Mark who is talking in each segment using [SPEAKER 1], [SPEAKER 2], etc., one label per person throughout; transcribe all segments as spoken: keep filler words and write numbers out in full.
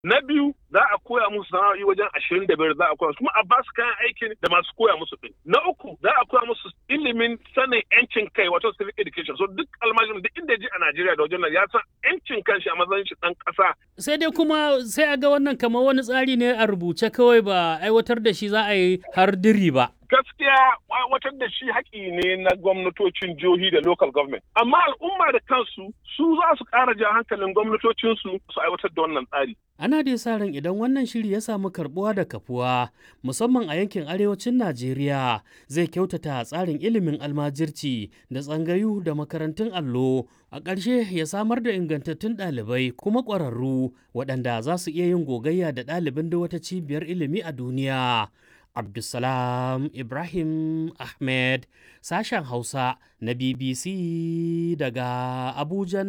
[SPEAKER 1] Na biyu za a koya musu sana'o'i wajen ashirin da biyar za a koya kuma a ba su kayan aikin da masu koya musu ɗin. Na uku za a koya musu ilimin sanin yancin kai wato civic education. So duk almajirin duk inda ji a Najeriya da wajen nan ya san yancin kanshi a matsayin shi ɗan ƙasa.
[SPEAKER 2] Sai dai kuma sai a ga wannan kamar wani tsari ne a rubuce kawai ba aiwatar da shi za a yi har diri ba.
[SPEAKER 1] Gaskiya aiwatar da shi haƙi ne na gwamnatocin jihohi da local government. Amma al'umma da kansu su za su ƙara jan hankalin gwamnatocinsu su aiwatar da wannan tsari.
[SPEAKER 2] Ana dai sa ran idan wannan shiri ya samu karbuwa da kafuwa musamman a yankin arewacin Najeriya zai kyautata tsarin ilimin almajirci da tsangayu da makarantun allo a ƙarshe ya samar da ingantattun ɗalibai kuma ƙwararru waɗanda za su iya yin gogayya da ɗalibin da wata cibiyar ilimi a duniya. Abdulsalam Ibrahim Ahmed, sashen Hausa na B B C daga Abujan,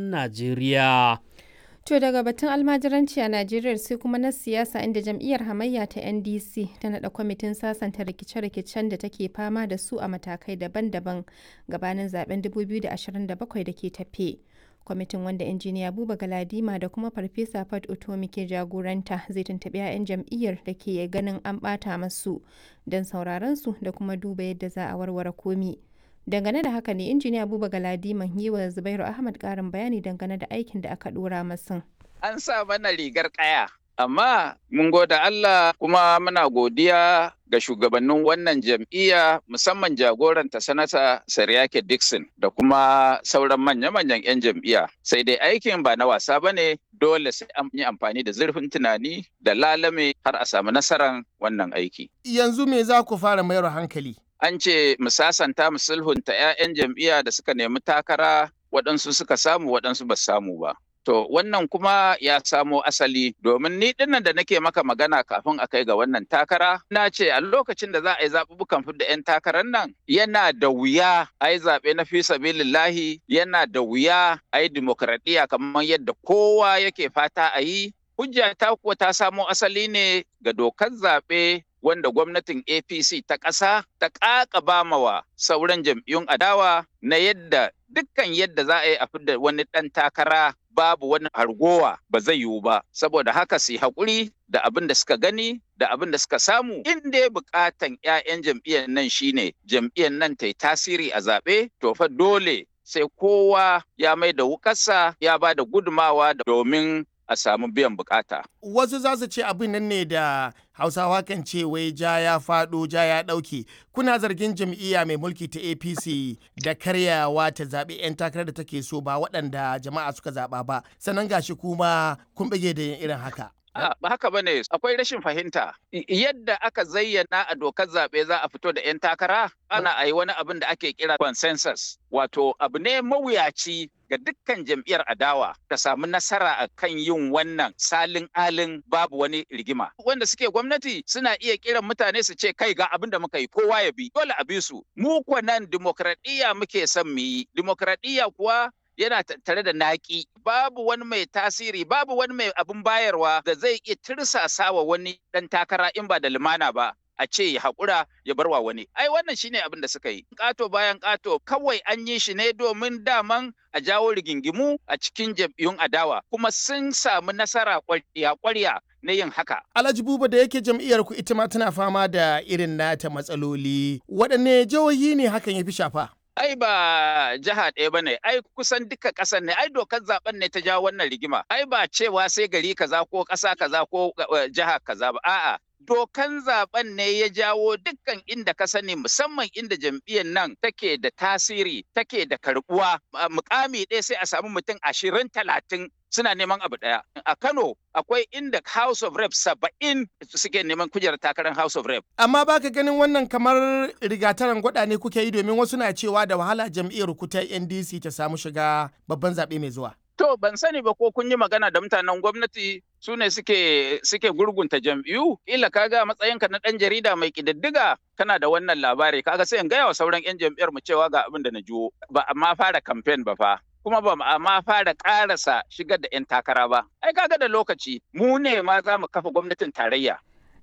[SPEAKER 2] Najeriya.
[SPEAKER 3] To daga batun almajiranci a Najeriya sai kuma na siyasa inda jam'iyyar hamayya ta N D C ta naɗa kwamitin sasanta rikice-rikicen da take fama da su a matakai daban-daban gabanin zaben dubu biyu da ashirin da bakwai da ke tafe. Kwamitin wanda injiniya Buba Galadima da kuma Farfesa Fat Otomi ke jagoranta zai tuntuɓi 'ya'yan jam'iyyar da ke ganin an ɓata masu don sauraron su da kuma duba yadda za a warware komi. Dangane da haka ne injiniya Buba Galadiman yi wa Zubairu Ahmad ƙarin bayani dangane da aikin da aka ɗora masu.
[SPEAKER 4] An sa mana rigar ƙaya, amma mun goda Allah kuma muna godiya ga shugabannin wannan jam'iyya musamman jagoranta sanata Sariyake Dixon da kuma sauran manya-manyan 'yan jam'iyya. Sai dai aikin ba na wasa ba ne, dole sai an yi amfani da zurfin tunani da lalame har a samu nasarar wannan aiki.
[SPEAKER 5] Yanzu me za ku fara mayar hankali?
[SPEAKER 4] An ce mu sasanta mu sulhunta 'ya'yan jam'iyya da suka nemi takara, waɗansu suka samu waɗansu ba samu ba. To wannan kuma ya samo asali domin ni dinnan da nake maka magana kafin a kai ga wannan takara na ce a lokacin da za a yi zaɓuɓɓukan fidda 'yan takarar nan yana da wuya a yi zaɓe na fi sabilillahi, yana da wuya a yi dimokuraɗiyya kamar yadda kowa yake fata a yi. Hujja ta kuwa ta samo asali ne ga dokar zaɓe wanda gwamnatin A P C ta ƙasa ta ƙaƙaba mawa sauran jam'iyyun adawa na yadda dukkan yadda za a yi a fidda wani ɗan takara babu wani hargowa ba zai yiwu ba. Saboda haka su yi haƙuri da abin da suka gani da abin da suka samu. In dai buƙatan 'ya'yan jam'iyyar nan shine jam'iyyar nan ta yi tasiri a zaɓe, to fa dole sai kowa ya mai da wukarsa ya ba da gudumawa domin a samu biyan bukata.
[SPEAKER 5] Wasu za su ce abin nan ne da Hausawa kan ce wai ja ya faɗo ja ya ɗauke. Kuna zargin jam'iyya mai mulki ta A P C da karyawa ta zaɓi 'yan takarar da take so ba waɗanda jama'a suka zaɓa ba. Sannan gashi kuma kun bige da yin irin haka.
[SPEAKER 4] Ba haka ba ne, akwai rashin fahimta. Yadda aka zayyana a dokar zaɓe za a fito da 'yan takara, ana a yi wani abin da ake kira consensus. Wato abu ne mawuyaci ga dukkan jam'iyyar adawa ta samu nasara a kan yin wannan salin alin babu wani rigima. Wanda suke gwamnati suna iya kiran mutane su ce kai ga abin da muka yi kowa ya bi, dole a bi su. Mu kuwa nan dimokuraɗiyya muke son mu yi. Dimokuraɗiyya kuwa yana tattare da naƙi, babu wani mai tasiri, babu wani mai abin bayarwa da zai iya tirsasa wa wani ɗan takara in ba da lumana ba. A ce ya haƙura ya barwa wani. Ai wannan shine abin da suka yi. Ƙato bayan ƙato kawai an yi shi ne domin daman a jawo rigingimu a cikin jam'iyyun adawa. Kuma sun samu nasara ƙwarya-ƙwarya na yin haka.
[SPEAKER 5] Alhaji Buba da yake jam'iyyar ku ita ma tana fama da irin nata matsaloli. Waɗanne jihohi ne hakan ya fi shafa?
[SPEAKER 4] Ai ba jiha ɗaya ba ne, ai kusan duka ƙasar ne, ai dokar zaben ne ta jawo wannan rigima. Ai ba cewa sai gari kaza ko ƙasa kaza ko jiha kaza ba, a'a. Dokan zaben ne ya jawo dukkan inda ka sani musamman inda jam'iyyar nan take da tasiri, take da karbuwa. Mukami ɗaya sai a samu mutum ashirin talatin suna neman abu ɗaya. A Kano akwai inda House of Rep saba'in suke neman kujerar takarar House of Rep.
[SPEAKER 5] Amma baka ganin wannan kamar rigataran gwada ne kuke yi domin wasu na cewa da wahala jam'iyyar ku ta N D C ta samu shiga babban zaɓe mai zuwa.
[SPEAKER 4] To ban sani ba ko kun yi magana da mutanen gwamnati su ne suke suke gurgunta jam'iyyu. Ila kaga matsayinka na ɗan jarida mai ƙididdiga kana da wannan labari kaga sai in gaya wa sauran 'yan jam'iyyar mu cewa ga abin da na jiwo. Ba amma fara kamfen ba fa. Kuma ba amma fara ƙarasa shigar da 'yan takara ba. Ai kaga da lokaci mu ne ma za mu kafa gwamnatin tarayya.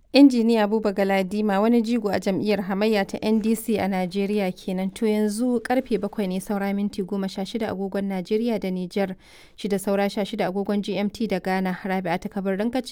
[SPEAKER 3] Injiniya Buba Galadima wani jigo a jam'iyyar hamayya ta N D C a Najeriya kenan. To yanzu karfe bakwai ne saura minti goma sha shida agogon Najeriya da Nijar, shida saura sha shida agogon G M T da Ghana. Rabi'a ta kabarin